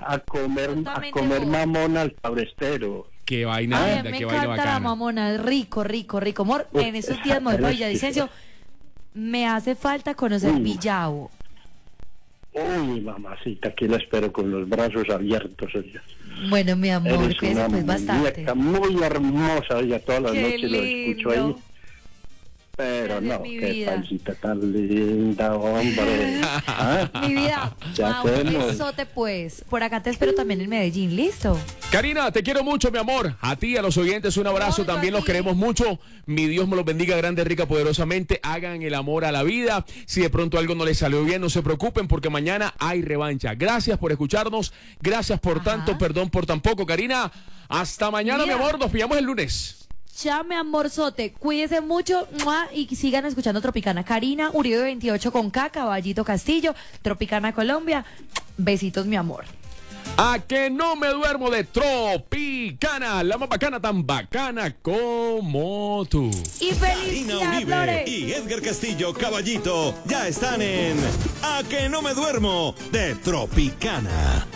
Totalmente comer bobo. mamón al tabrestero. Qué vaina Ay, linda, me qué vaina encanta la bacana. mamona, rico, rico, rico. Amor, en estos días me voy para Villavicencio. Me hace falta conocer Villavo. Uy, mamacita, aquí la espero con los brazos abiertos. Oiga. Bueno, mi amor, Eres cuídese una pues bastante. muñeca muy hermosa, oiga, todas las Qué noches lo escucho ahí. lindo. Pero Gracias, no, mi qué vida. pancita tan linda, hombre. ¿Ah? Mi vida, Ya un hacemos. besote pues. Por acá te espero también en Medellín, ¿listo? Karina, te quiero mucho, mi amor. A ti, a los oyentes, un abrazo. No, yo También a los ti. queremos mucho. Mi Dios me los bendiga grande, rica, poderosamente. Hagan el amor a la vida. Si de pronto algo no les salió bien, no se preocupen porque mañana hay revancha. Gracias por escucharnos. Gracias por tanto, perdón por tan poco. Karina, hasta mañana, Mira. mi amor. Nos pillamos el lunes. Ya, mi amorzote, cuídense mucho ¡mua! Y sigan escuchando Tropicana. Karina Uribe 28 con K, Caballito Castillo, Tropicana Colombia. Besitos, mi amor. A que no me duermo de Tropicana, la más bacana, tan bacana como tú. Y feliz Karina día, Uribe Flores. y Edgar Castillo, Caballito, ya están en A que no me duermo de Tropicana.